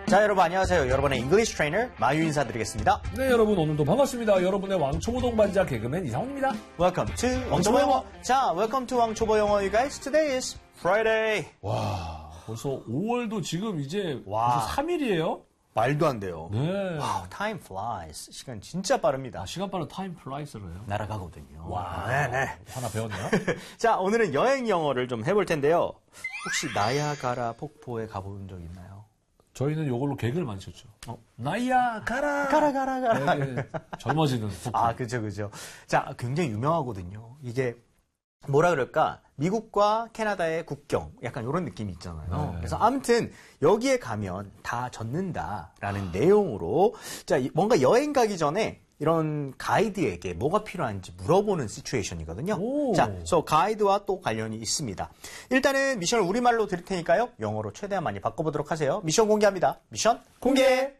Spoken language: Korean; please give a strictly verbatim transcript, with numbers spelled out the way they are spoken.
자, 여러분 안녕하세요. 여러분의 English Trainer 마유 인사드리겠습니다. 네, 여러분 오늘도 반갑습니다. 여러분의 왕초보 동반자 개그맨 이상훈입니다. Welcome to 왕초보 영어. 자, Welcome to 왕초보 영어, you guys. Today is Friday. 와, 벌써 오월도 지금 이제 와. 벌써 삼 일이에요? 말도 안 돼요. 네. Wow, time flies. 시간 진짜 빠릅니다. 아, 시간 빠른 타임 플라이스로요. 날아가거든요. 와, 네네. 하나 배웠네요. 자, 오늘은 여행 영어를 좀 해볼 텐데요. 혹시 나야가라 폭포에 가본 적 있나요? 저희는 이걸로 개그를 많이 쳤죠. 어, 나야 가라. 가라 가라 가라. 네, 네. 젊어지는 폭포. 아, 그죠, 그죠. 자, 굉장히 유명하거든요. 이게 뭐라 그럴까? 미국과 캐나다의 국경, 약간 이런 느낌이 있잖아요. 네. 그래서 아무튼 여기에 가면 다 젖는다라는 내용으로, 자, 뭔가 여행 가기 전에 이런 가이드에게 뭐가 필요한지 물어보는 시츄에이션이거든요. 오. 자, 그래서 가이드와 또 관련이 있습니다. 일단은 미션을 우리말로 드릴 테니까요. 영어로 최대한 많이 바꿔보도록 하세요. 미션 공개합니다. 미션 공개!